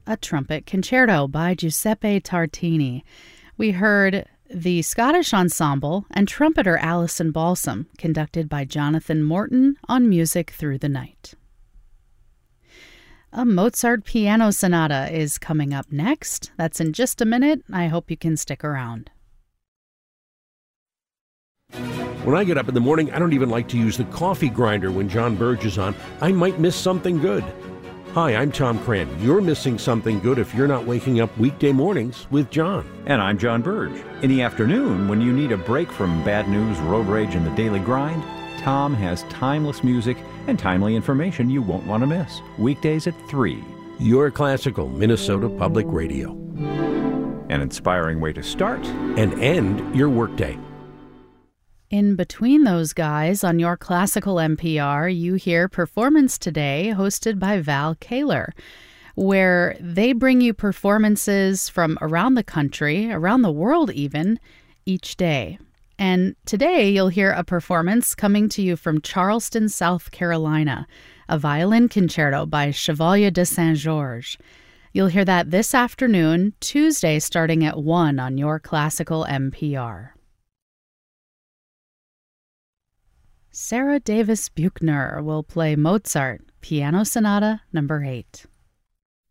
a trumpet concerto by Giuseppe Tartini. We heard the Scottish Ensemble and trumpeter Alison Balsam, conducted by Jonathan Morton on Music Through the Night. A Mozart piano sonata is coming up next. That's in just a minute. I hope you can stick around. When I get up in the morning, I don't even like to use the coffee grinder when John Burge is on. I might miss something good. Hi, I'm Tom Cran. You're missing something good if you're not waking up weekday mornings with John. And I'm John Burge. In the afternoon, when you need a break from bad news, road rage, and the daily grind, Tom has timeless music and timely information you won't want to miss. Weekdays at 3. Your classical Minnesota Public Radio. An inspiring way to start and end your workday. In between those guys, on Your Classical NPR, you hear Performance Today, hosted by Val Kaler, where they bring you performances from around the country, around the world even, each day. And today you'll hear a performance coming to you from Charleston, South Carolina, a violin concerto by Chevalier de Saint-Georges. You'll hear that this afternoon, Tuesday, starting at 1 on Your Classical NPR. Sarah Davis Buchner will play Mozart, Piano Sonata No. 8.